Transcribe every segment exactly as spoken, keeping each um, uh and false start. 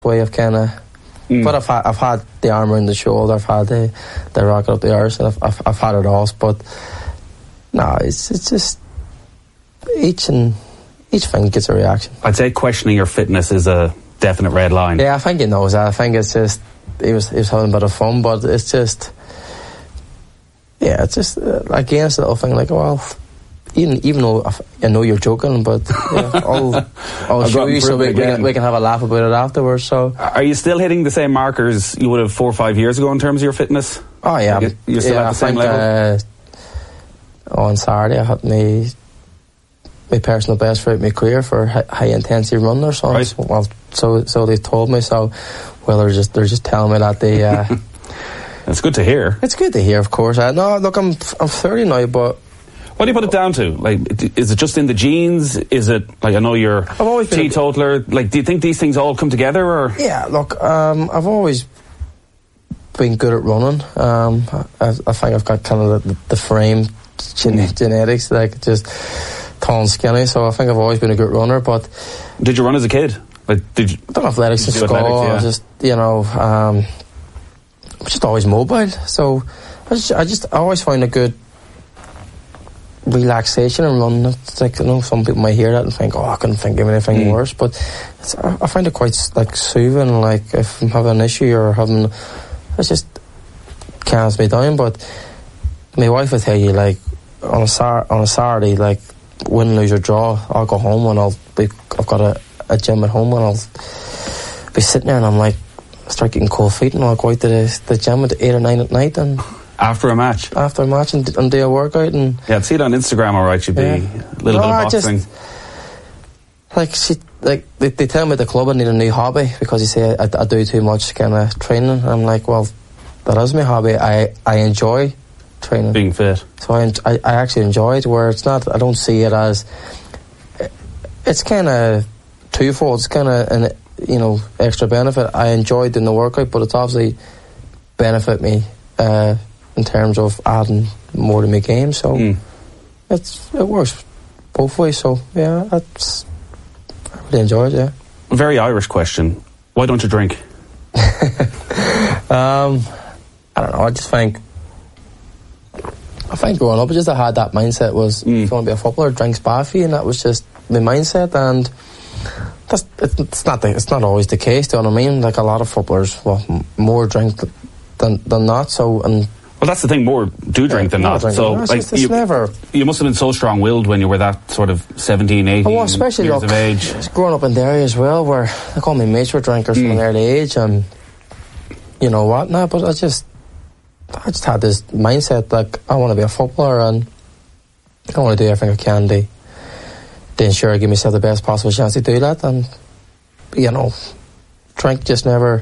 way of kind of. Mm. But I've had, I've had the arm around the shoulder, I've had the, the rocket up the arse, and I've, I've, I've had it all. But no, it's it's just each and each thing gets a reaction. I'd say questioning your fitness is a definite red line. Yeah, I think he knows that. I think it's just he was he was having a bit of fun, but it's just yeah, it's just uh, again it's a little thing like, well, even even though I know you're joking, but yeah, I'll I'll show you so we, we can we can have a laugh about it afterwards. So, are you still hitting the same markers you would have four or five years ago in terms of your fitness? Oh yeah, like you're still yeah, at the same think, level. Uh, on Saturday, I had me my personal best throughout my career for high, high intensity runners. So, right. well, so so they told me. So, well, they're just they're just telling me that they. Uh, it's good to hear. It's good to hear, of course. I no, look, I'm I'm thirty now, but. What do you put it down to? Like, is it just in the genes? Is it like I know you're I've always been teetotaler? Like, do you think these things all come together? Or yeah, look, um, I've always been good at running. Um, I, I think I've got kind of the, the frame gen- mm. genetics, like just tall and skinny. So I think I've always been a good runner. But did you run as a kid? Like, did you? I've done athletics in school. Athletics, yeah. Just you know, um, just always mobile. So I just, I just I always find a good relaxation and running. It's like, I know some people might hear that and think, oh, I couldn't think of anything mm. worse, but it's, I, I find it quite like soothing. Like if I'm having an issue or having, it just calms me down. But my wife will tell you, like on a sar- on a Saturday, like win, lose or draw, I'll go home and I'll be, I've got a, a gym at home and I'll be sitting there and I'm like, start getting cold feet and I'll go out to the, the gym at eight or nine at night and. After a match? After a match and, and do a workout. And yeah, I'd see it on Instagram, alright, you'd be yeah. a little no, bit of boxing. Just, like, she, like they, they tell me at the club I need a new hobby because you say I, I do too much kind of training. I'm like, well, that is my hobby. I, I enjoy training. Being fit. So I, I, I actually enjoy it, where it's not, I don't see it as, it's kind of twofold. It's kind of an, you know, extra benefit. I enjoy doing the workout, but it's obviously benefit me, uh, in terms of adding more to my game, so mm. it's it works both ways. So yeah, that's I really enjoy it. Yeah. A very Irish question: why don't you drink? um, I don't know. I just think I think growing up, I just I had that mindset was mm. if you want to be a footballer, drink spaffy, and that was just my mindset. And that's it's not the, it's not always the case. Do you know what I mean? Like a lot of footballers, well, m- more drink than than not. So and. Well, that's the thing. More do drink yeah, than not. Drink so, like, just, you, never... you must have been so strong-willed when you were that sort of seventeen, eighteen oh, well, especially years look, of age. Growing up in Derry as well, where like all my mates were drinkers mm. from an early age, and you know what? Now, but I just, I just had this mindset like I want to be a footballer, and I want to do everything I can to, to ensure I give myself the best possible chance to do that. And you know, drink just never.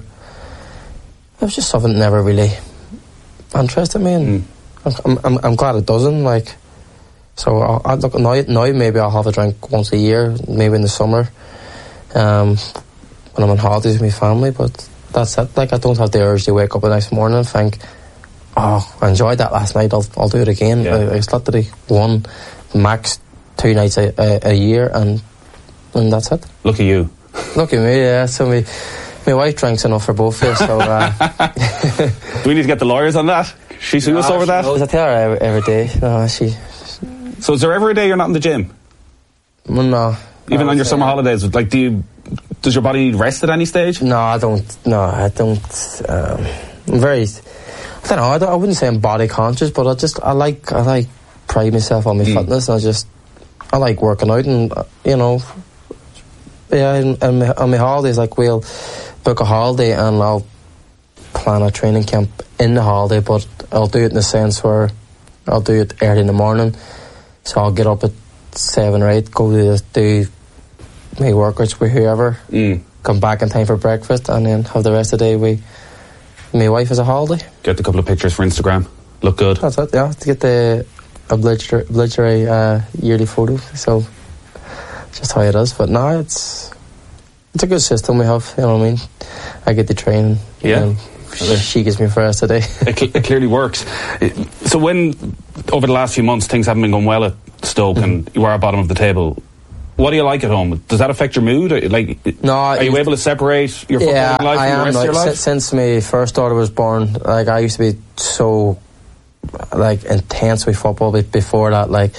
It was just something that never really interested me, and mm. I'm, I'm I'm glad it doesn't. Like, so I'll, I'll look now. Now maybe I'll have a drink once a year, maybe in the summer, um, when I'm on holidays with my family. But that's it. Like, I don't have the urge to wake up the next morning and think, oh, I enjoyed that last night. I'll I'll do it again. Yeah. I, it's literally one, max two nights a, a, a year, and and that's it. Look at you. Look at me. Yeah. So me. My wife drinks enough for both of us, so... Uh, do we need to get the lawyers on that? She sue no, us over that? Knows. I tell her every, every day. No, she... So is there ever a day you're not in the gym? Well, no. Even no, on your summer yeah. holidays? Like, do you... Does your body rest at any stage? No, I don't. No, I don't... Um, I'm very... I don't know, I, don't, I wouldn't say I'm body conscious, but I just... I like... I like pride myself on my mm. fitness, and I just... I like working out, and, uh, you know... Yeah, and, and my, on my holidays, like, we'll... book a holiday and I'll plan a training camp in the holiday, but I'll do it in the sense where I'll do it early in the morning, so I'll get up at seven or eight, go to do my workouts with whoever, mm. come back in time for breakfast, and then have the rest of the day with my wife as a holiday. Get a couple of pictures for Instagram. Look good. That's it, yeah, to get the obligatory, obligatory uh, yearly photo. So just how it is. But no, it's it's a good system we have, you know what I mean? I get the training. Yeah. And she gives me for the rest of the day. it, cl- it clearly works. So when, over the last few months, things haven't been going well at Stoke mm-hmm. and you are at bottom of the table, what do you like at home? Does that affect your mood? Like, no, are you able to separate your footballing yeah, life I from the am, rest like, of your life? Since my first daughter was born, like I used to be so like intense with football. But before that, like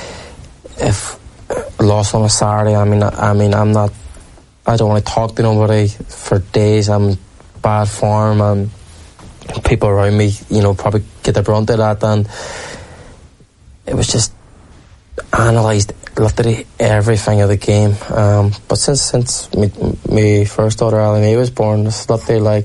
if I lost on a Saturday, I mean, I mean, I'm not. I don't want to talk to nobody for days. I'm bad form, and people around me, you know, probably get the brunt of that. And it was just analysed literally everything of the game. Um, but since since me, my first daughter Ally Mae was born, it's literally like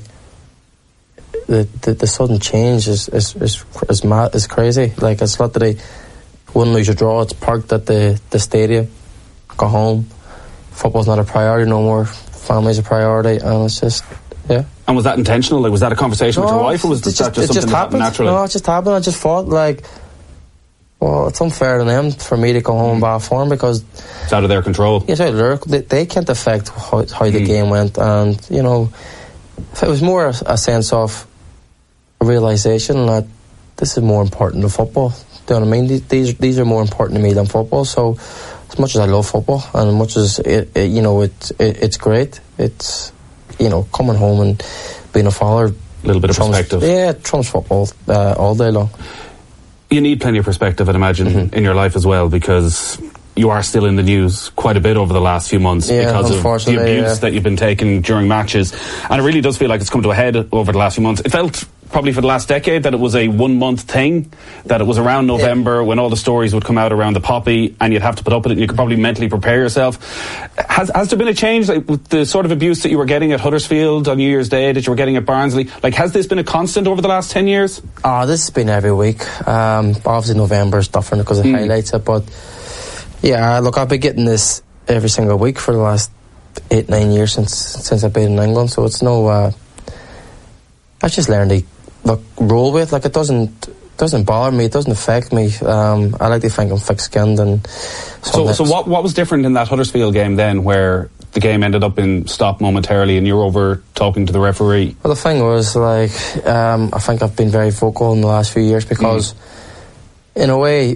the the, the sudden change is is is is, mad, is crazy. Like it's literally win, lose or draw. It's parked at the the stadium. Go home. Football's not a priority no more. Family's a priority, and it's just yeah. And was that intentional? Like, was that a conversation no, with your wife, or was it that just, just it something just that happened naturally? No, it just happened. I just thought like, well, it's unfair to them for me to go home in bad form because it's out of their control. Yes, out of their, they, they can't affect how, how the mm. game went, and you know, if it was more a, a sense of a realisation that this is more important than football. Do you know what I mean? These these are more important to me than football. So, as much as I love football and as much as it, it you know, it, it it's great. It's you know, coming home and being a father. A little bit of trumps, perspective. Yeah, trumps football uh, all day long. You need plenty of perspective, I'd imagine, mm-hmm. in your life as well, because you are still in the news quite a bit over the last few months yeah, because of the abuse yeah. that you've been taking during matches. And it really does feel like it's come to a head over the last few months. It felt probably for the last decade that it was a one-month thing, that it was around November yeah. when all the stories would come out around the poppy and you'd have to put up with it and you could probably mentally prepare yourself. Has has there been a change, like, with the sort of abuse that you were getting at Huddersfield on New Year's Day, that you were getting at Barnsley? Like, has this been a constant over the last ten years? Oh, this has been every week. Um, obviously November is different because it mm. highlights it, but yeah, look, I've been getting this every single week for the last eight, nine years since since I've been in England, so it's no... Uh, I've just learned to look, roll with. Like, it doesn't doesn't bother me, it doesn't affect me. Um, I like to think I'm thick-skinned. And so, so what what was different in that Huddersfield game then, where the game ended up in stop momentarily and you were over talking to the referee? Well, the thing was, like, um, I think I've been very vocal in the last few years because, mm. in a way,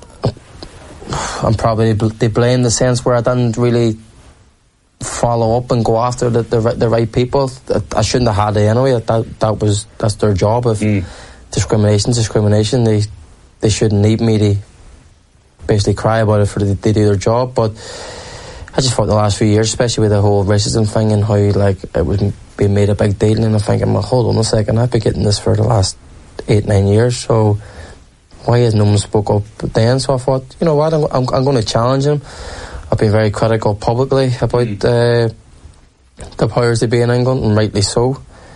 I'm probably to blame in the sense where I didn't really follow up and go after the the, the right people. I shouldn't have had it anyway. That that was that's their job. If mm. discrimination, discrimination, they they shouldn't need me to basically cry about it for the, they do their job. But I just thought the last few years, especially with the whole racism thing and how like it was being made a big deal, and I'm thinking, well, hold on a second, I've been getting this for the last eight nine years, so why has no one spoke up then? So I thought, you know what, I'm, I'm, I'm going to challenge him. I've been very critical publicly about mm. uh, the powers that be in England, and rightly so.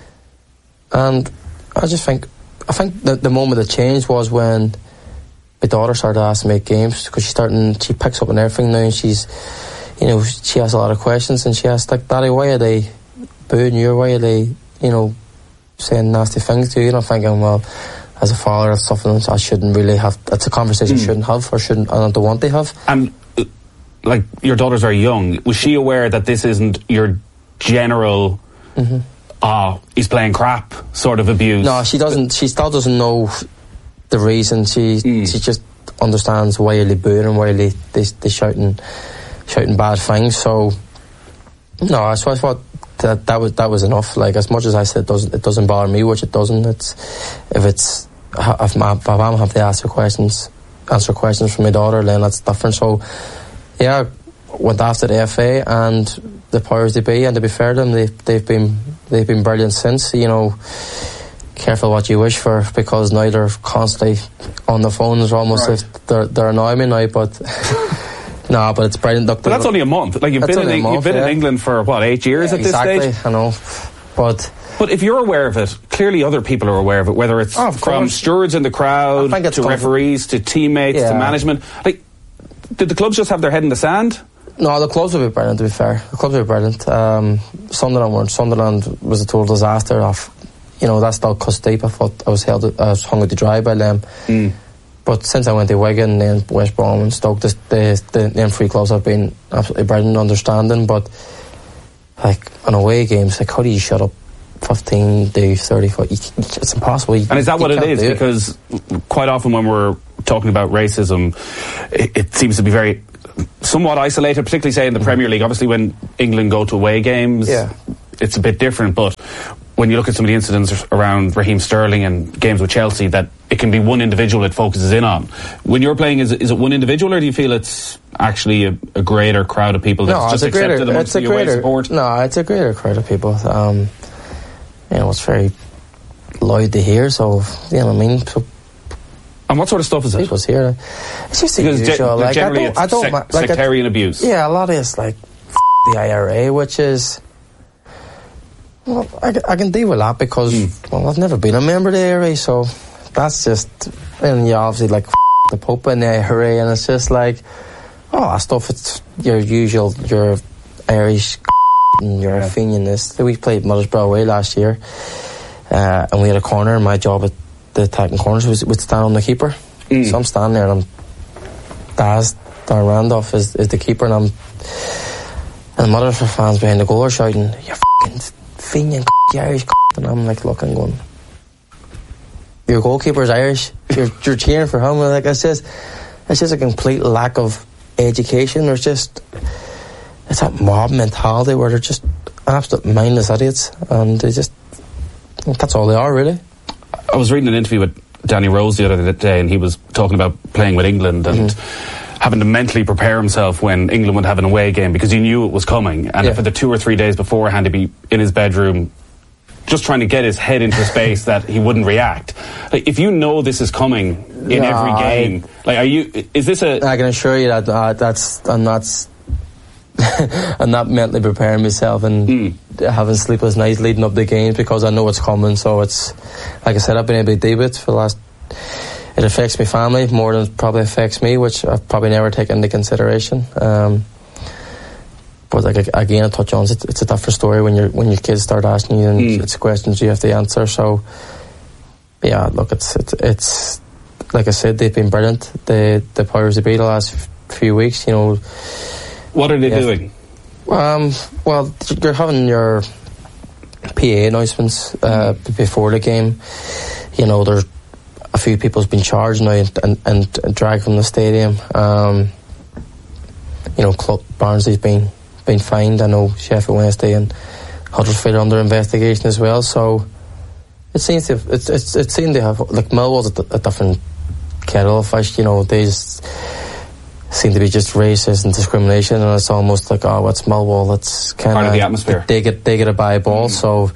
And I just think, I think that the moment of change was when my daughter started asking me at games, because she's starting, she picks up on everything now, and she's, you know, she has a lot of questions, and she asks, like, Daddy, why are they booing you? Why are they, you know, saying nasty things to you? And I'm thinking, well, as a father, it's something I shouldn't really have. It's a conversation mm. I shouldn't have, or shouldn't, I don't want to have. And uh, like, your daughter's very young. Was she aware that this isn't your general, mm-hmm. ah, he's playing crap sort of abuse? No, she doesn't. She still doesn't know the reason. She mm. she just understands why they booing and why they they, they shouting shouting bad things. So no, so I thought that that was that was enough. Like, as much as I said, it doesn't it doesn't bother me, which it doesn't. It's if it's if my if I have to answer questions, answer questions from my daughter, then that's different. So yeah, went after the F A and the powers that be, and to be fair to them, they they've been they've been brilliant since. You know, careful what you wish for, because now they're constantly on the phones, almost right. if they're they're annoying me now, but. No, but it's brilliant. Look, but that's only a month. Like, you've been in month, you've been yeah. in England for what, eight years yeah, at this exactly, stage. Exactly, I know. But but if you're aware of it, clearly other people are aware of it. Whether it's oh, from stewards in the crowd to referees to teammates yeah. to management. Like, did the clubs just have their head in the sand? No, the clubs would be brilliant. To be fair, the clubs would be brilliant. Um, Sunderland weren't. Sunderland was a total disaster. Of, you know, that's still cussed deep. I thought I was held. I was hung out to dry by them. Mm. But since I went to Wigan and West Brom and Stoke, the, the, the, them three clubs have been absolutely brilliant, understanding. But, like, on away games, like, how do you shut up fifteen to thirty? It's impossible. You, and is that what it is? It. Because quite often when we're talking about racism, it, it seems to be very somewhat isolated, particularly say in the Premier League. Obviously, when England go to away games, yeah. it's a bit different. But when you look at some of the incidents around Raheem Sterling and games with Chelsea, that it can be one individual it focuses in on. When you're playing, is, is it one individual, or do you feel it's actually a, a greater crowd of people that's no, just it's a accepted greater, amongst it's a the away greater, support? No, it's a greater crowd of people. Um, you know, it's very loud to hear, so, you know what I mean? So, and what sort of stuff is it? People's here. It's just the because usual. Ge- like, generally I don't, it's I don't, sec- like, sectarian I, abuse. Yeah, a lot of it's like f- the I R A, which is... Well, I, I can deal with that because, mm. well, I've never been a member of the I R A, so that's just... And you obviously, like, f- the Pope and the I R A, and it's just like, oh, that stuff, it's your usual, your Irish and your yeah. Fenian-ness. We played Middlesbrough away last year, uh, and we had a corner, and my job at the attacking corners was would stand on the keeper. Mm. So I'm standing there, and I'm Daz, Darren Randolph is, is the keeper, and I'm and the Middlesbrough fans behind the goal are shouting, "You fucking Fenian, you Irish," and I'm like looking, going, "Your goalkeeper's Irish. You're you're cheering for him." Like it's just it's just a complete lack of education. There's just it's that mob mentality where they're just absolute mindless idiots, and they just that's all they are, really. I was reading an interview with Danny Rose the other day, and he was talking about playing with England and mm-hmm. having to mentally prepare himself when England would have an away game because he knew it was coming, and yeah. for the two or three days beforehand, he'd be in his bedroom just trying to get his head into a space that he wouldn't react. Like, if you know this is coming in no, every game, I, like, are you? Is this a? I can assure you that uh, that's I'm not. I'm not mentally preparing myself and mm. having sleepless nights leading up the games because I know it's coming. So it's like I said, I've been able to deal with it for the last. It affects my family more than it probably affects me, which I've probably never taken into consideration. Um, but like again, I touch on it. It's a tougher story when your when your kids start asking you and mm. it's questions you have to answer. So yeah, look, it's it's it's like I said, they've been brilliant. The the powers that be the last few weeks, you know. What are they yeah. doing? Um, well, you're having your P A announcements uh, before the game. You know, there's a few people's been charged now and, and, and dragged from the stadium. Um, you know, Club Barnsley's been been fined. I know Sheffield Wednesday and Huddersfield are under investigation as well. So it seems to have, it's it's it seemed to have like Millwall's a, a different kettle of fish. You know, they just seem to be just racist and discrimination, and it's almost like, oh, what's Millwall? That's kind part of the atmosphere. They get they get a buy ball, mm. so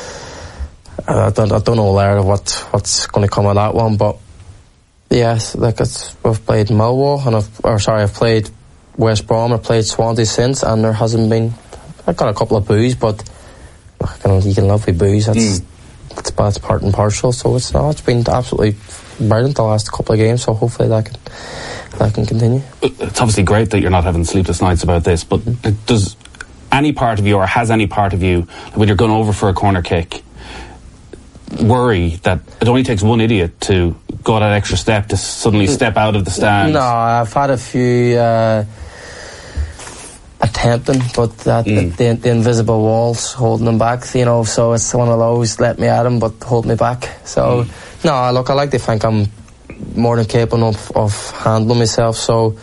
I don't I don't know Larry what what's going to come of that one, but yes, like it's, we've played Millwall, and I've, or sorry, I've played West Brom, I've played Swansea since, and there hasn't been. I've got a couple of boos, but look, you can, you can love with boos. That's mm. that's, that's part and parcel. So it's no, it's been absolutely brilliant the last couple of games. So hopefully that can. That can continue. It's obviously great that you're not having sleepless nights about this, but mm. does any part of you, or has any part of you, when you're going over for a corner kick, worry that it only takes one idiot to go that extra step to suddenly step out of the stand? No, I've had a few uh, attempting, but that mm. the, the invisible walls holding them back, you know, so it's one of those, let me at them, but hold me back. So, mm. no, look, I like to think I'm more than capable of, of handling myself, so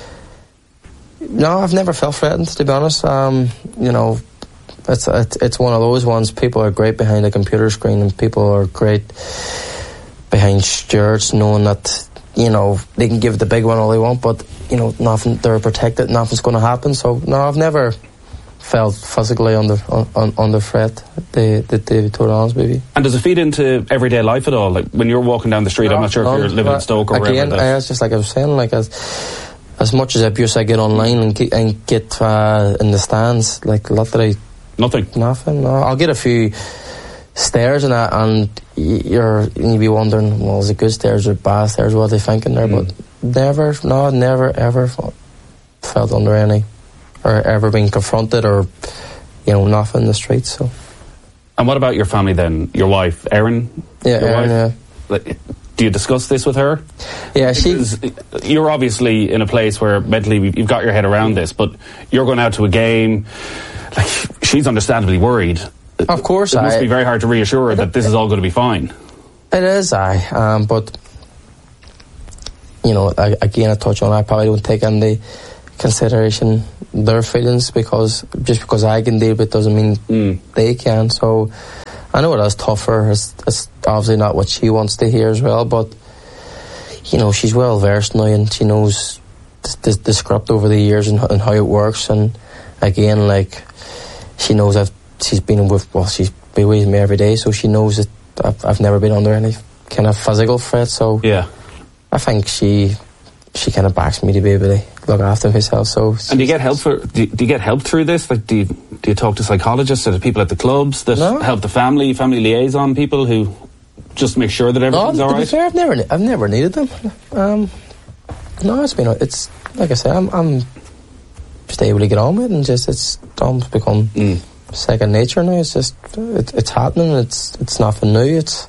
no, I've never felt threatened, to be honest. Um, you know, it's, it's it's one of those ones. People are great behind a computer screen, and people are great behind stewards, knowing that, you know, they can give the big one all they want, but you know, nothing, they're protected, nothing's going to happen. So no, I've never felt physically under on, under threat, the the the total honest maybe. And does it feed into everyday life at all? Like when you're walking down the street, no, I'm not sure no, if you're living in Stoke or again, wherever. Again, it's just like I was saying, like as as much as abuse I get online and get, and get uh, in the stands, like a lot that I nothing, nothing. No, I'll get a few stares and that, and you're you'll be wondering, well, is it good stares or bad stares? What are they thinking there? Mm. But never, no, never ever felt under any. Or ever been confronted, or you know, nothing in the streets. So. And what about your family then? Your wife, Erin? Yeah, your Erin, wife? Yeah. Do you discuss this with her? Yeah, she. You're obviously in a place where mentally you've got your head around this, but you're going out to a game. Like, she's understandably worried. Of course, it must I, be very hard to reassure her that this is all going to be fine. It is, I. Um, but you know, I, again, I touch on. I probably don't take any consideration their feelings, because just because I can deal with it doesn't mean mm. they can. So I know it is tougher. It's, it's obviously not what she wants to hear as well, but you know, she's well versed now and she knows the, the, the script over the years and, and how it works. And again, like, she knows I've she's been with well she's been with me every day, so she knows that I've, I've never been under any kind of physical threat. So yeah, I think she she kind of backs me to be able to look after myself. So and do you get help for do you, do you get help through this? Like, do you, do you talk to psychologists or the people at the clubs that no. help the family family liaison people who just make sure that everything's no, all to right? Be fair, I've never I've never needed them. Um, no, it's been it's like I said, I'm I'm just able to get on with it, and just it's almost become mm. second nature now. It's just it, it's happening. It's it's nothing new. It's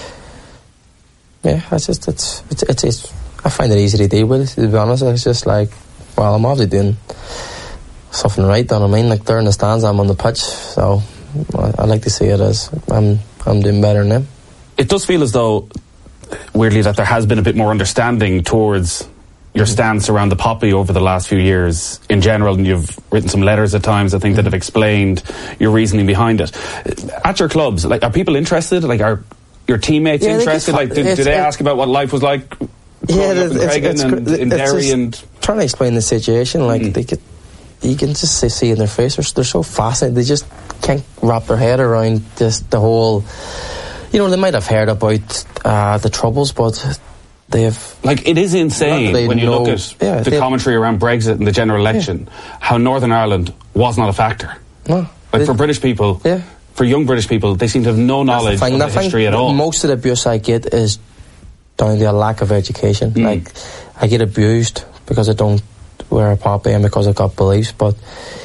yeah. It's just it's it's it's. it's I find it easy to deal with, to be honest. It's just like, well, I'm obviously doing something right, don't I mean? Like, they're in the stands, I'm on the pitch, so I, I like to see it as I'm I'm doing better than them. It does feel as though, weirdly, that there has been a bit more understanding towards your stance around the poppy over the last few years in general, and you've written some letters at times, I think, that have explained your reasoning behind it. At your clubs, like, are people interested? Like, are your teammates yeah, interested? Like, do, do they ask about what life was like? Yeah, it's, it's, and it's, in Derry it's and trying to explain the situation. Like mm. they could, you can just see, see in their face. They're, they're so fascinated. They just can't wrap their head around just the whole. You know, they might have heard about uh, the troubles, but they've like it is insane when you know, look at yeah, the commentary around Brexit and the general election. Yeah. How Northern Ireland was not a factor. No, like they, for British people. Yeah. For young British people, they seem to have no knowledge the of the history at all. Most of the abuse I get is down to a lack of education. Mm. Like, I get abused because I don't wear a poppy and because I've got beliefs, but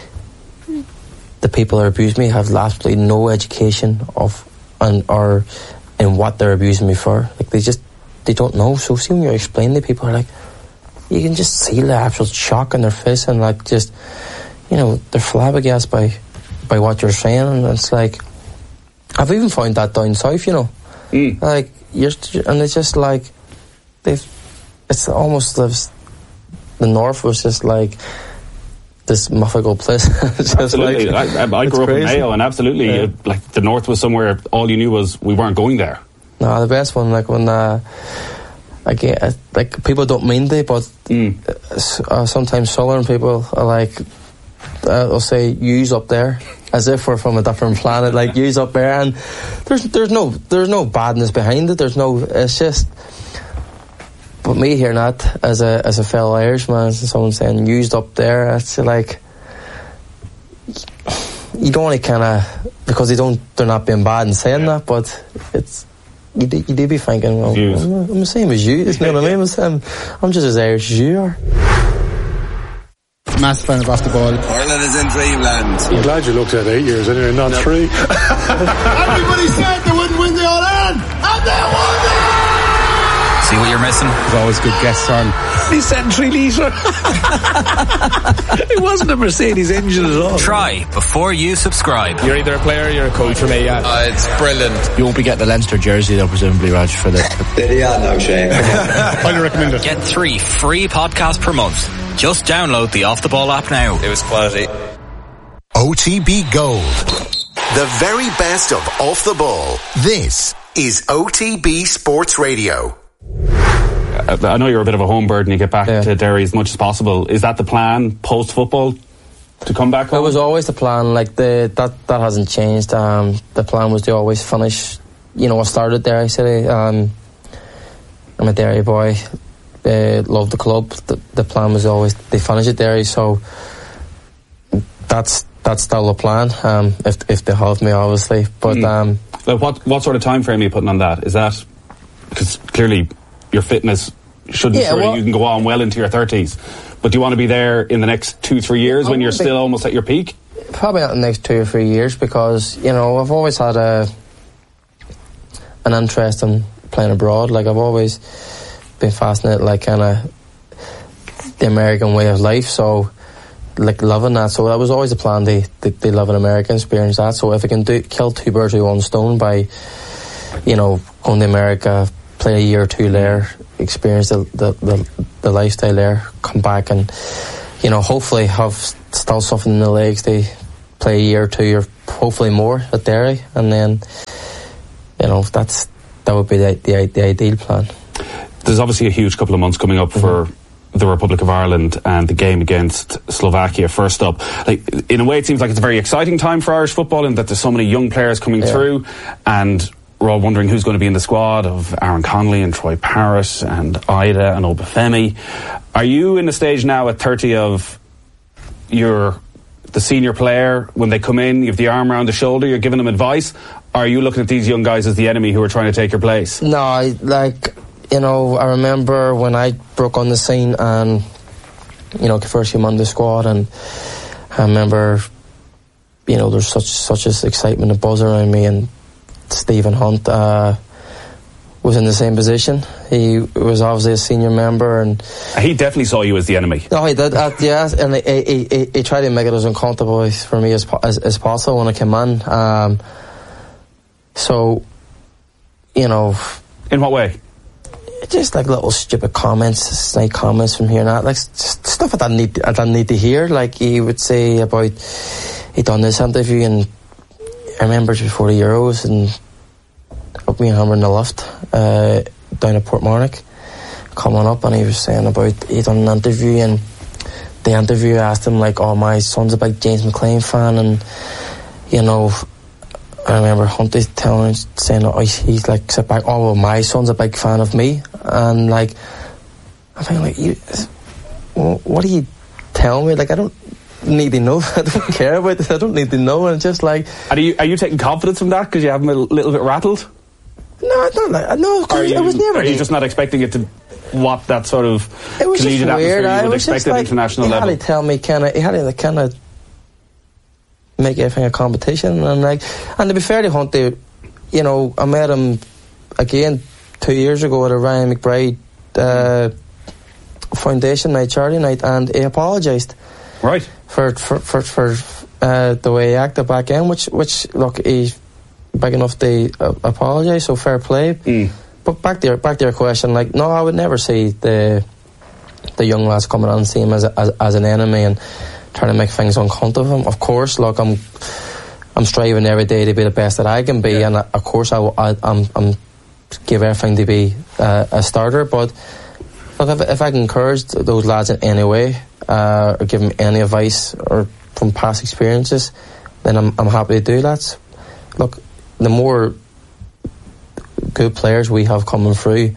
the people that abuse me have absolutely no education of and or in what they're abusing me for. Like, they just they don't know. So see, when you explain to people, are like, you can just see the absolute shock in their face, and like, just, you know, they're flabbergasted by by what you're saying. And it's like, I've even found that down south, you know. Mm. Like, you're, and it's just like they've it's almost the, the north was just like this mythical place. Absolutely. Like, I, I grew up crazy. in Mayo, and absolutely yeah. it, like the north was somewhere all you knew was we weren't going there. No, the best one, like when uh, again, uh, like people don't mean they, but mm. uh, sometimes southern people are like uh, they'll say "use up there" as if we're from a different planet. Like, use up there, and there's there's no there's no badness behind it. There's no. It's just. But me hearing that as a as a fellow Irishman, as someone saying "used up there," it's like you don't want to kind of, because they don't they're not being bad in saying yeah. that, but it's you do, you do be thinking, well, I'm, I'm the same as you. You know what I mean? I'm, I'm just as Irish as you are. Massive fan of Off the Ball. Ireland is in dreamland. I'm glad you looked at eight years anyway, not no. three. Everybody said they wouldn't win the All Ireland, and they won it! See what you're missing? There's always good guests on. He said three litre. It wasn't a Mercedes engine at all. Try before you subscribe. You're either a player or you're a coach for me, yeah. Uh, it's brilliant. You won't be getting the Leinster jersey though, presumably, Raj, for the... Yeah, no shame. Highly recommend it. Get three free podcasts per month. Just download the Off the Ball app now. It was quality. O T B Gold. The very best of Off the Ball. This is O T B Sports Radio. I know you're a bit of a home bird and you get back yeah. to Derry as much as possible. Is that the plan post football to come back home? It was always the plan. Like the that that hasn't changed. Um, the plan was to always finish. You know, I started Derry City. Um, I'm a Derry boy. Uh, love the club. The, the plan was always they finish at Derry. So that's that's still the plan. Um, if if they have me, obviously. But mm. um, like what what sort of time frame are you putting on that? Is that because clearly your fitness should ensure yeah, well, you can go on well into your thirties, but do you want to be there in the next two three years when you're still almost at your peak? Probably not in the next two or three years, because you know I've always had a an interest in playing abroad. Like, I've always been fascinated, like, kind of the American way of life. So, like, loving that. So that was always a plan. They they, they love an American experience that. So if I can do kill two birds with one stone by, you know, going to America, play a year or two there, experience the the, the, the lifestyle there, come back and you know, hopefully have still something in the legs. They play a year or two, or hopefully more at Derry, and then, you know, that's that would be the the, the ideal plan. There's obviously a huge couple of months coming up for mm-hmm. the Republic of Ireland and the game against Slovakia first up. Like, in a way, it seems like it's a very exciting time for Irish football in that there's so many young players coming yeah. through, and we're all wondering who's going to be in the squad of Aaron Connolly and Troy Parrott and Ida and Obafemi. Are you in the stage now at thirty of you're the senior player, when they come in, you have the arm around the shoulder, you're giving them advice? Or are you looking at these young guys as the enemy who are trying to take your place? No, I, like, you know, I remember when I broke on the scene and, you know, first came on the squad, and I remember, you know, there's such such as excitement and buzz around me, and Stephen Hunt uh, was in the same position. He was obviously a senior member, and he definitely saw you as the enemy. No, he did. Uh, yeah, and he, he, he, he tried to make it as uncomfortable for me as as, as possible when I came in. Um, so, you know, in what way? Just like little stupid comments, snide comments from here and that, like just stuff I didn't need. I didn't need to hear. Like he would say about he done this interview, and I remember before the Euros, and up me and him were in the lift uh, down at Portmarnock, coming up, and he was saying about he done an interview, and the interviewer asked him like, "Oh, my son's a big James McLean fan," and you know, I remember Hunty telling saying, "Oh, he's like sit back. Oh, well, my son's a big fan of me," and like, I'm thinking like, you, what are you telling me? Like, I don't need to know. I don't care about this. I don't need to know. And just like, are you are you taking confidence from that because you have him a little bit rattled? No, not like no. Cause you, it was never. Are you just not expecting it to what that sort of it was collegiate just weird. atmosphere you would was expect just at like, international he level? He had to tell me kind of. He had to kind of make everything a competition, and like, and to be fair to Hunty, you know, I met him again two years ago at a Ryan McBride uh, Foundation night, charity night, and he apologised. Right. For for for, for uh, the way he acted back in, which which look, he's big enough to uh, apologise, so fair play. Mm. But back to your back to your question, like, no, I would never see the the young lads coming on and see him as, a, as as an enemy and trying to make things uncomfortable. Of course, look, I'm I'm striving every day to be the best that I can be, yeah. and uh, of course I, I I'm I'm give everything to be uh, a starter. But look, if, if I can encourage those lads in any way, uh, or give them any advice or from past experiences, then I'm I'm happy to do that. Look, the more good players we have coming through,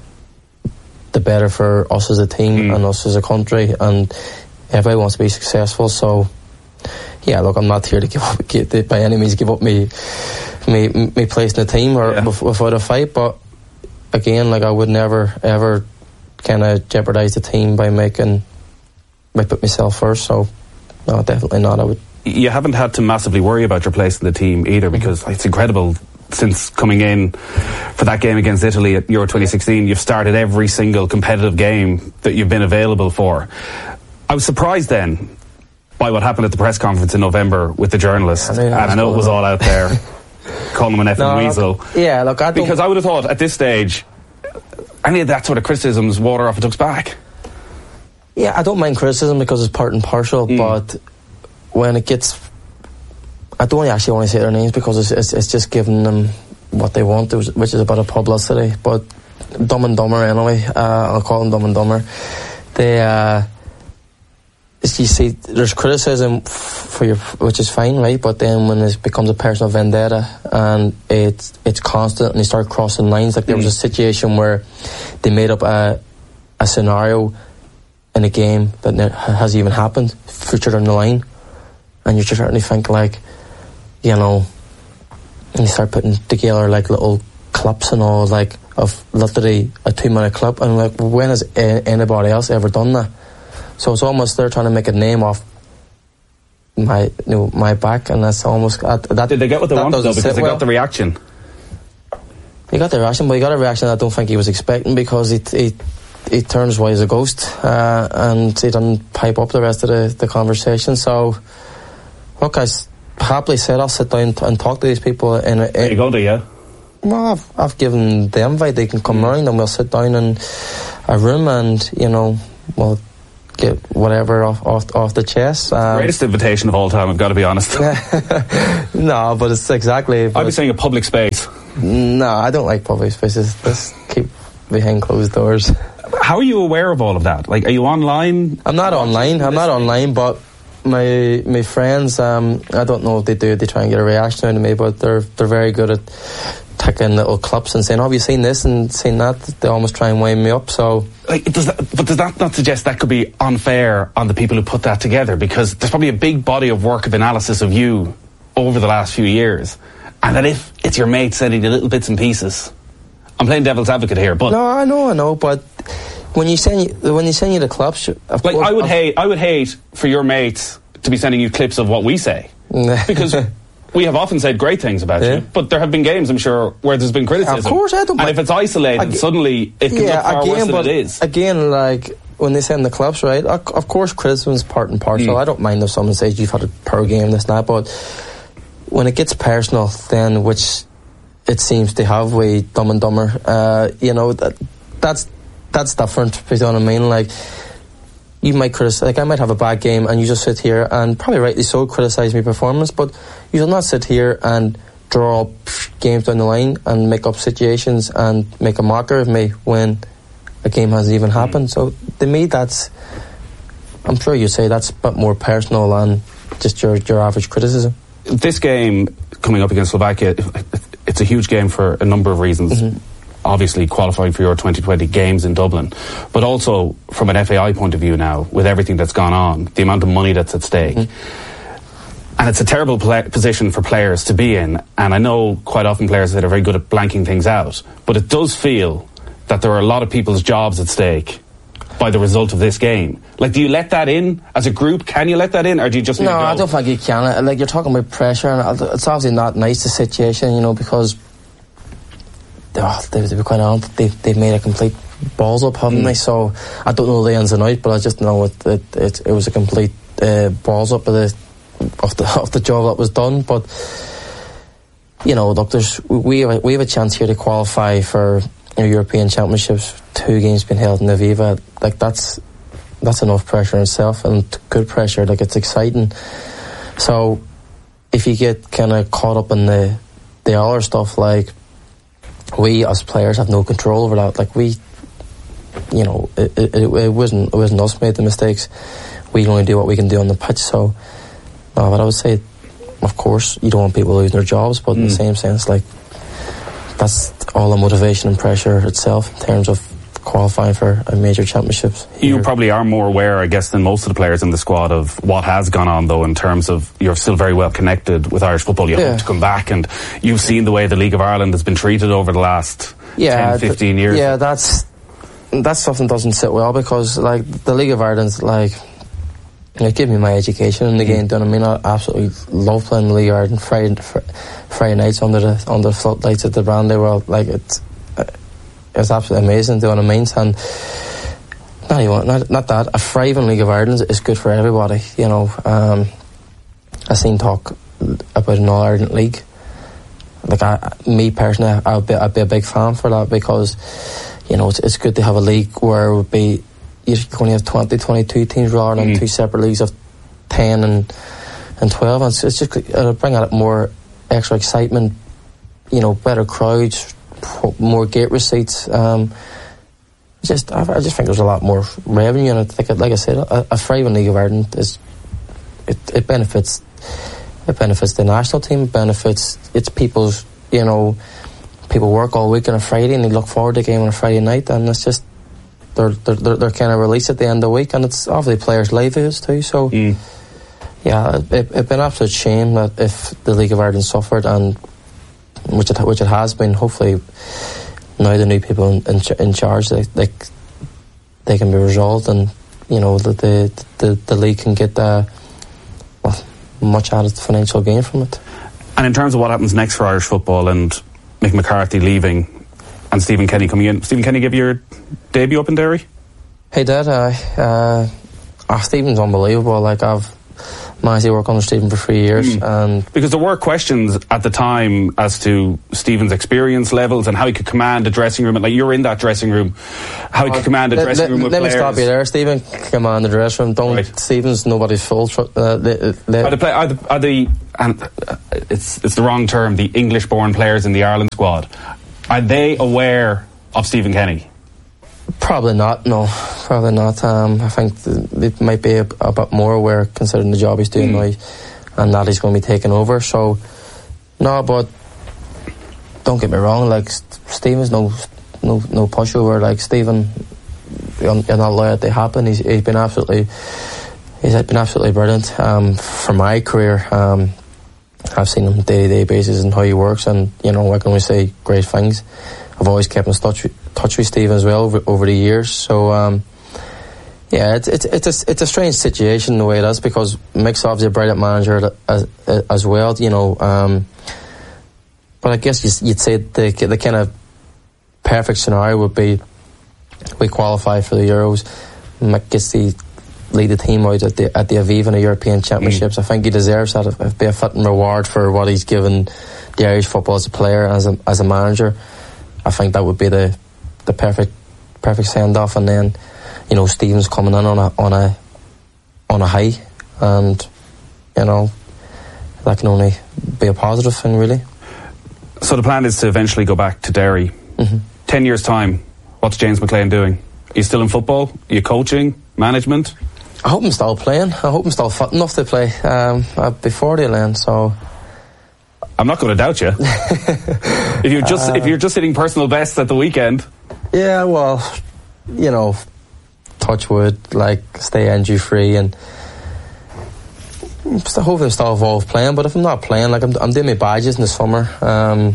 the better for us as a team mm. and us as a country, and everybody wants to be successful. So yeah, look, I'm not here to give up, give, by any means give up me me, me place in the team or yeah. without a fight, but again, like, I would never ever kind of jeopardise the team by making by put myself first. So no, definitely not. I would. You haven't had to massively worry about your place in the team either, because it's incredible. Since coming in for that game against Italy at Euro twenty sixteen, you've started every single competitive game that you've been available for. I was surprised then by what happened at the press conference in November with the journalist, I and I know it was all out there, calling him an effing no, weasel. Look, yeah, look, I don't, because I would have thought at this stage, any of that sort of criticism's water off a duck's back. Yeah, I don't mind criticism because it's part and parcel, mm. but when it gets, I don't actually want to say their names because it's, it's, it's just giving them what they want, which is a bit of publicity. But Dumb and Dumber anyway, uh, I'll call them Dumb and Dumber. They, uh, you see, there's criticism for your, which is fine, right? But then when it becomes a personal vendetta and it's it's constant and they start crossing lines, like there mm. was a situation where they made up a a scenario in a game that hasn't even happened, future down the line, and you're just starting to think like, you know, and you start putting together like little clips and all, like of literally a two minute clip, and like, when has a- anybody else ever done that? So it's almost they're trying to make a name off my, you know, my back, and that's almost uh, that. Did they get what they wanted though? Because they well. got the reaction. He got the reaction, but he got a reaction I don't think he was expecting, because he he, he turns white as a ghost, uh, and he didn't pipe up the rest of the, the conversation. So look, I happily said I'll sit down and talk to these people. In a, in, Are you going to, yeah? Well, I've, I've given the invite. They can come mm. round and we'll sit down in a room and, you know, we'll get whatever off off, off the chest. Um, Greatest invitation of all time, I've got to be honest. No, but it's exactly. I'd be saying a public space. No, I don't like public spaces. Just keep behind closed doors. How are you aware of all of that? Like, are you online? I'm not online. I'm not online, but my my friends, um, I don't know if they do. They try and get a reaction out of me, but they're they're very good at taking little clips and saying, "Oh, have you seen this and seen that?" They almost try and wind me up. So, like, does that, but does that not suggest that could be unfair on the people who put that together? Because there's probably a big body of work of analysis of you over the last few years, and that if it's your mate sending you little bits and pieces, I'm playing devil's advocate here, but no, I know, I know, but when you send you, when you send you the clips, of like course, I would I've, hate, I would hate for your mates to be sending you clips of what we say, because we have often said great things about yeah. you, but there have been games, I'm sure, where there's been criticism. Of course, I don't. And if it's isolated, ag- suddenly it can yeah, look far again, worse than but it is. Again, like when they send the clips, right? Of course, criticism is part and parcel. Mm. I don't mind if someone says you've had a poor game, this and that, but when it gets personal, then which it seems to have with Dumb and Dumber, uh, you know, that that's that's different. You know what I mean? Like, you might criticize, like I might have a bad game and you just sit here and probably rightly so criticise my performance, but you will not sit here and draw up games down the line and make up situations and make a mocker of me when a game hasn't even happened. Mm. So to me, that's, I'm sure you say that's a bit more personal than just your, your average criticism. This game coming up against Slovakia, it's a huge game for a number of reasons. Mm-hmm. Obviously qualifying for your twenty twenty games in Dublin, but also from an F A I point of view now, with everything that's gone on, the amount of money that's at stake. Mm-hmm. And it's a terrible pla- position for players to be in, and I know quite often players that are very good at blanking things out, but it does feel that there are a lot of people's jobs at stake by the result of this game. Like, do you let that in as a group? Can you let that in, or do you just no, need to go? I don't think you can. Like, you're talking about pressure, and it's obviously not nice, the situation, you know, because oh, they, to be quite honest, they, they've made a complete balls up, haven't mm. they? So I don't know the ins and outs, but I just know it it, it, it was a complete uh, balls up of the, of the of the job that was done. But you know, look, there's we have a, we have a chance here to qualify for you know, European Championships. Two games being held in Aviva, like that's that's enough pressure in itself, and good pressure. Like, it's exciting. So if you get kind of caught up in the the other stuff, like, we as players have no control over that. Like, we, you know, it, it, it wasn't it wasn't us made the mistakes. We can only do what we can do on the pitch. So, no, but I would say, of course, you don't want people losing their jobs, but mm. in the same sense, like, that's all the motivation and pressure itself in terms of qualifying for a major championships. You here. Probably are more aware, I guess, than most of the players in the squad of what has gone on, though, in terms of you're still very well connected with Irish football. You yeah. hope to come back, and you've seen the way the League of Ireland has been treated over the last yeah, ten, fifteen th- years. Yeah, that's that's something that doesn't sit well, because, like, the League of Ireland's, like, it gave me my education in the game. Do you know what I mean? I absolutely love playing the League of Ireland Friday, Friday nights under the under the floodlights at the Brandy World. Like, it's it's absolutely amazing. Do you know what I mean? And not even not not that a thriving League of Ireland is good for everybody. You know, um, I seen talk about an All Ireland League. Like, I, me personally, I'd be I'd be a big fan for that, because you know it's it's good to have a league where it would be. You can only have twenty, twenty-two teams rather than mm. two separate leagues of ten and and twelve. And it's, it's just it'll bring out more extra excitement, you know, better crowds, more gate receipts. Um, just I, I just think there's a lot more revenue, and I think, like I said, a, a thriving League of Ireland is it, it benefits it benefits the national team, it benefits its people's, you know, people work all week on a Friday and they look forward to a game on a Friday night, and it's just. They're, they're, they're kind of released at the end of the week, and it's obviously players' livelihoods too. So, mm. yeah, it, it, it'd been an absolute shame that if the League of Ireland suffered, and which it which it has been. Hopefully, now the new people in, in, in charge, they, they they can be resolved, and you know that the, the the league can get uh, well, much added financial gain from it. And in terms of what happens next for Irish football, and Mick McCarthy leaving, and Stephen Kenny coming in. Stephen Kenny, give you your debut up in Derry? He did. Uh, uh, oh, Stephen's unbelievable. Like, I've managed to work under Stephen for three years. Mm. And because there were questions at the time as to Stephen's experience levels and how he could command a dressing room. Like, you're in that dressing room, how he could command a let, dressing let, room with let players. Let me stop you there. Stephen can command the dressing room. Don't right. Stephen's nobody's fault. Uh, they, they, are the, play, are the, are the and uh, it's it's the wrong term, the English-born players in the Ireland squad, are they aware of Stephen Kenny? Probably not, no. Probably not. Um, I think it might be a, a bit more aware considering the job he's doing mm. now and that he's going to be taking over. So, no, but don't get me wrong, like, Stephen's no no no pushover. Like, Stephen, you're not allowed to happen. He's, he's been absolutely he's been absolutely brilliant. Um, for my career, um, I've seen him day-to-day basis and how he works, and, you know, I can only say great things. I've always kept in touch with, touch with Stephen as well over, over the years. So, um, yeah, it's it's it's a, it's a strange situation the way it is, because Mick's obviously a brilliant manager as as well, you know. Um, but I guess you'd say the the kind of perfect scenario would be we qualify for the Euros. Mick gets the lead the team out at the at the Aviva in the European Championships. Mm. I think he deserves that. It'd be a fitting reward for what he's given the Irish football as a player and as a as a manager. I think that would be the the perfect perfect send off, and then, you know, Stephen's coming in on a on a on a high, and, you know, that can only be a positive thing, really. So the plan is to eventually go back to Derry. Mm-hmm. Ten years time, what's James McLean doing? Are you still in football? Are you coaching? Management? I hope I'm still playing. I hope I'm still fit enough to play um, before the end. So I'm not going to doubt you. if you're just uh, if you're just hitting personal bests at the weekend. Yeah, well, you know, touch wood, like, stay injury free, and I hope I'm still involved playing. But if I'm not playing, like, I'm, I'm doing my badges in the summer, um,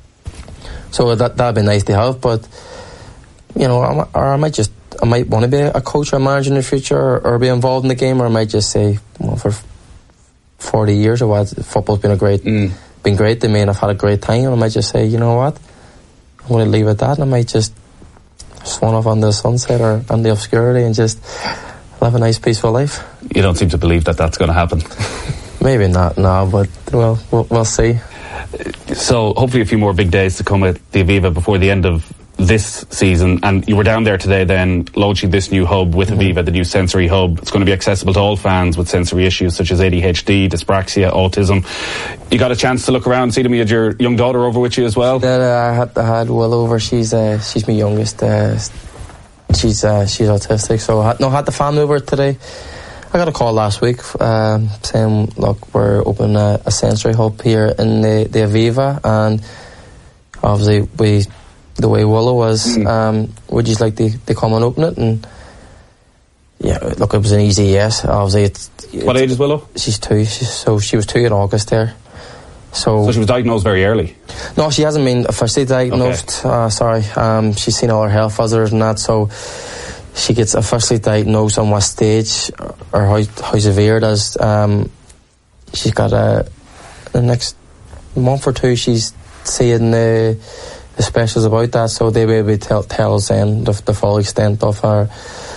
so that that'd be nice to have. But, you know, I, or I might just I might want to be a coach or a manager in the future, or, or be involved in the game, or I might just say, well, for forty years or what, football's been a great. Mm. been great to me and I've had a great time, and I might just say, you know what, I'm going to leave it at that, and I might just swan off on the sunset or on the obscurity and just live a nice peaceful life. You don't seem to believe that that's going to happen. Maybe not, no, but well, we'll, we'll see. So hopefully a few more big days to come at the Aviva before the end of this season, and you were down there today then launching this new hub with mm-hmm. Aviva, the new sensory hub. It's going to be accessible to all fans with sensory issues such as A D H D, dyspraxia, autism. You got a chance to look around and see them. You had your young daughter over with you as well? Yeah, uh, I had, I had Will over. She's uh, she's my youngest. Uh, she's uh, she's autistic, so I had, no, I had the family over today. I got a call last week um, saying, look, we're opening a, a sensory hub here in the, the Aviva, and obviously we the way Willow was, mm. um, would you like to, to come and open it? And yeah, look, it was an easy yes. Obviously, it's, it's what age is Willow? She's two. She's, so she was two in August there. So, so she was diagnosed very early. No, she hasn't been officially diagnosed. Okay. Uh, sorry, um, she's seen all her health hazards and that. So she gets officially diagnosed on what stage or how how severe it is. Um, she's got a the next month or two. She's seeing the. the specials about that, so they will be able to tell, tell us then the, the full extent of her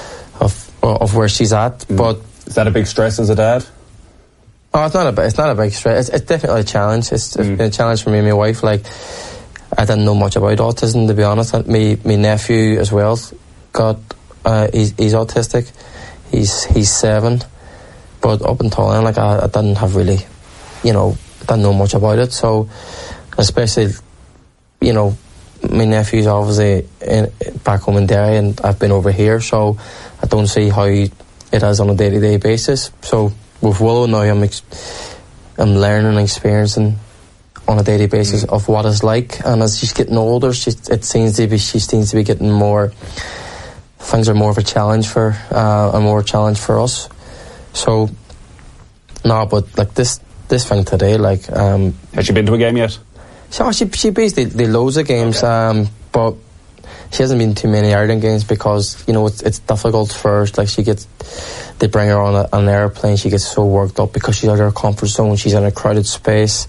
of of where she's at. Mm. But is that a big stress as a dad? Oh, it's not a it's not a big stress. It's, it's definitely a challenge. It's, it's mm. been a challenge for me and my wife. Like, I didn't know much about autism, to be honest. Me my nephew as well got uh, he's, he's autistic. He's he's seven, but up until then, like I, I didn't have really, you know, didn't know much about it. So, especially, you know, my nephew's obviously in, back home in Derry, and I've been over here, so I don't see how it is on a day-to-day basis. So with Willow now, I'm ex- I'm learning and experiencing on a daily basis mm. of what it's like. And as she's getting older, she it seems to be she seems to be getting more. Things are more of a challenge for uh, a more challenge for us. So no, but like this this thing today, like um, has she been to a game yet? So she she basically loads of games, okay. um, but she hasn't been to many Ireland games because, you know, it's it's difficult for her. Like, she gets, they bring her on, a, on an airplane, she gets so worked up because she's out of her comfort zone, she's in a crowded space,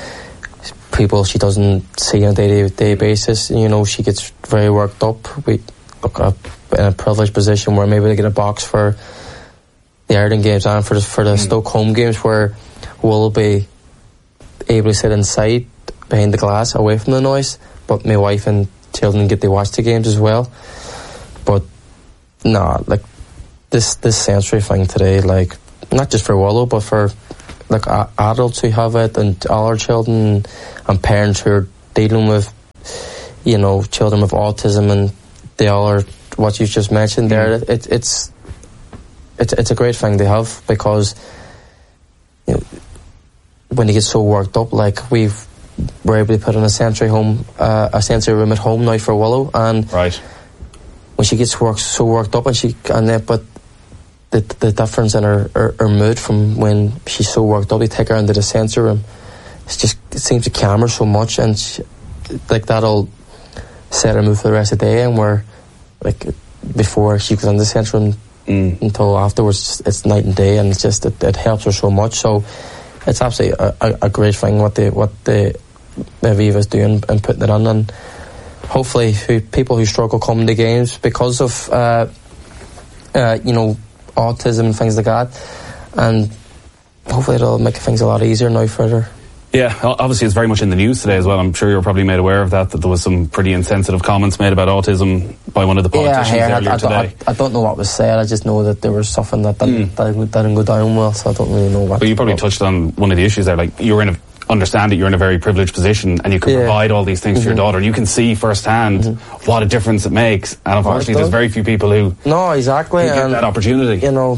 people she doesn't see on a day-to-day basis, you know, she gets very worked up. We look up in a privileged position where maybe they get a box for the Ireland games and for the, for the mm. Stoke home games, where we'll be able to sit inside behind the glass away from the noise, but my wife and children get to watch the games as well. But nah, like this this sensory thing today, like not just for Wallow but for like a- adults who have it, and all our children and parents who are dealing with, you know, children with autism, and they all are what you've just mentioned there. Mm. It, it's it's it's a great thing to have, because you know, when they get so worked up, like we've we're able to put in a sensory home, uh, a sensory room at home now for Willow, and right. when she gets worked, so worked up, and she and then but the the difference in her, her her mood from when she's so worked up, they take her into the sensory room. It's just it seems to calm her so much, and she, like that'll set her mood for the rest of the day. And where like before she goes into the sensory room mm. until afterwards, it's night and day, and it's just it, it helps her so much. So it's absolutely a, a, a great thing what the what the Aviva's doing and putting it on, and hopefully who, people who struggle coming to games because of uh, uh, you know, autism and things like that, and hopefully it'll make things a lot easier now further. Yeah, obviously it's very much in the news today as well. I'm sure you're probably made aware of that, that there was some pretty insensitive comments made about autism by one of the politicians yeah, I, earlier I, I, today. I, I don't know what was said. I just know that there was something that didn't, mm. that didn't go down well, so I don't really know what. But you probably touched on one of the issues there. Like, you're in a understand that you're in a very privileged position, and you can yeah. provide all these things mm-hmm. to your daughter, and you can see firsthand mm-hmm. what a difference it makes. And unfortunately, there's very few people who no exactly who get and that opportunity. You know,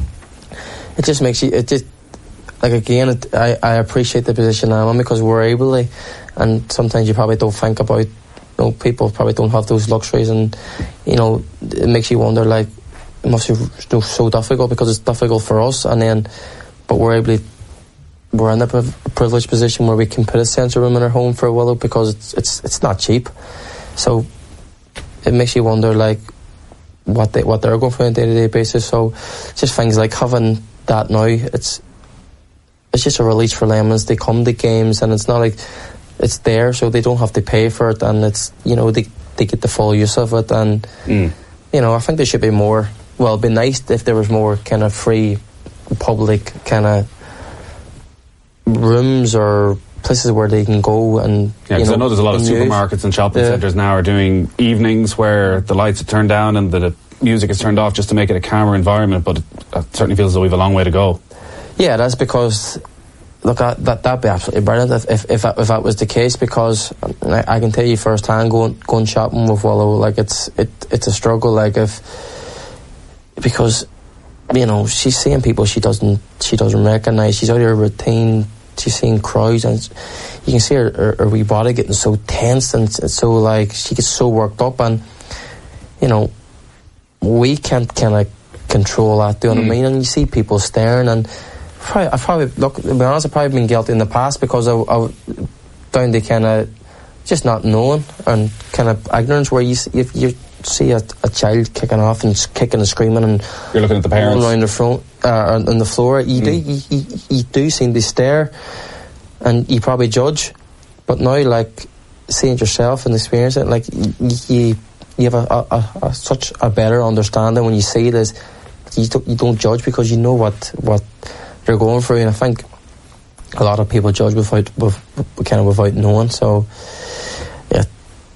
it just makes you. It just like again, it, I I appreciate the position I'm in, because we're able to, and sometimes you probably don't think about. You know, people probably don't have those luxuries, and you know, it makes you wonder. Like, it must be so difficult, because it's difficult for us, and then, but we're able to. We're in a privileged position where we can put a sensory room in our home for Willow, because it's it's it's not cheap. So it makes you wonder, like, what they what they're going through on a day-to-day basis. So just things like having that now, it's it's just a release for them as they come to games, and it's not like it's there, so they don't have to pay for it, and it's, you know, they they get the full use of it. And mm. you know, I think there should be more. Well, it'd be nice if there was more kind of free public kind of rooms or places where they can go. And yeah, because I know there's a lot of supermarkets and shopping yeah. centres now are doing evenings where the lights are turned down and the music is turned off, just to make it a calmer environment. But it, it certainly feels as though we have a long way to go. Yeah, that's because look, I, that that'd be absolutely brilliant if if if that, if that was the case, because I, I can tell you firsthand, going going shopping with Willow, like it's it it's a struggle. Like if because you know, she's seeing people she doesn't she doesn't recognise. She's out of her routine. She's seeing crowds, and you can see her, her, her wee body getting so tense, and it's so like she gets so worked up, and you know, we can't kind of control that. Do you know mm. what I mean? And you see people staring, and probably, I probably look. To be honest, I've probably been guilty in the past, because I, I down to kind of just not knowing and kind of ignorance, where you if you see a, a child kicking off and kicking and screaming, and you're looking at the parents around the front uh, on the floor, you mm. do you, you, you do seem to stare, and you probably judge. But now, like, seeing it yourself and experiencing it, like you you, you have a, a, a such a better understanding when you see it. As you don't, you don't judge, because you know what what they're going through. And I think a lot of people judge without with, kind of without knowing. So yeah,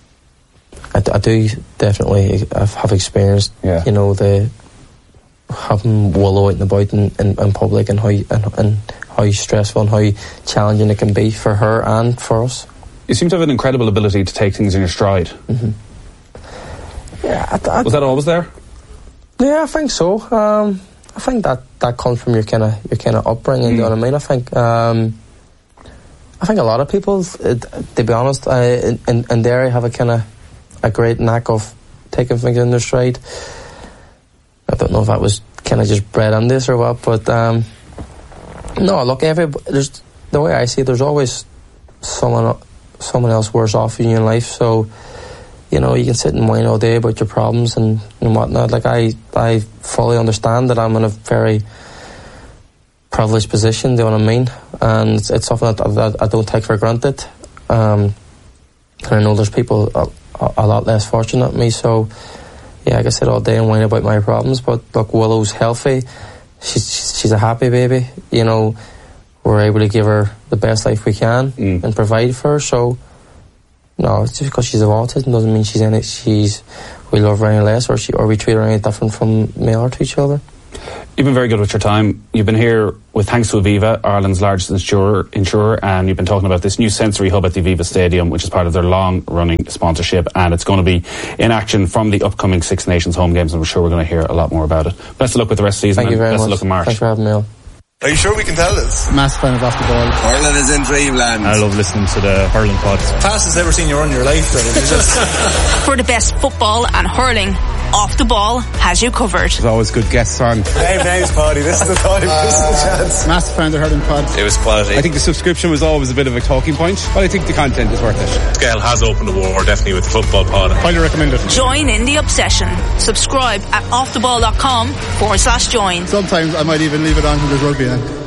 I, I do definitely have experienced, yeah. you know, the having Willow out and about in, in, in public, and how and, and how stressful and how challenging it can be for her and for us. You seem to have an incredible ability to take things in your stride. Mm-hmm. Yeah, I, I, was that always there? Yeah, I think so. Um, I think that, that comes from your kind of your kind of upbringing. Mm. You know what I mean? I think um, I think a lot of people, uh, to be honest, uh, in, in, in Derry have a kind of a great knack of taking things in their stride. I don't know if that was kind of just bred on this or what, but um, no. Look, every there's the way I see it, there's always someone someone else worse off in your life. So you know, you can sit and whine all day about your problems and, and whatnot. Like I, I fully understand that I'm in a very privileged position. Do you know what I mean? And it's, it's something that, that I don't take for granted. Um, and I know there's people a, a lot less fortunate than me. So yeah, I can sit all day and whine about my problems. But look, Willow's healthy. she's she's a happy baby. You know, we're able to give her the best life we can mm. and provide for her. So, no, it's just because she's of autism doesn't mean she's in it. She's we love her any less, or she or we treat her any different from male or to each other. You've been very good with your time. You've been here with thanks to Aviva, Ireland's largest insurer, insurer, and you've been talking about this new sensory hub at the Aviva Stadium, which is part of their long-running sponsorship, and it's going to be in action from the upcoming Six Nations home games, and we're sure we're going to hear a lot more about it. Best of luck with the rest of the season. Thank you very best much. of luck in March. Thanks for having me on. Are you sure we can tell this? Massive fan of Off the Ball. Ireland is in dreamland. I love listening to the hurling pods. Fastest ever seen you run your life, really. Just for the best football and hurling, Off the Ball has you covered. There's always good guests on. Hey, thanks, Paddy. This is the time. Uh, this is the chance. Massive fan of the hurling pod. It was quality. I think the subscription was always a bit of a talking point, but I think the content is worth it. Gail has opened the war, definitely, with the football pod. Highly recommend it. Join in the obsession. Subscribe at offtheball.com forward slash join. Sometimes I might even leave it on when there's rugby on.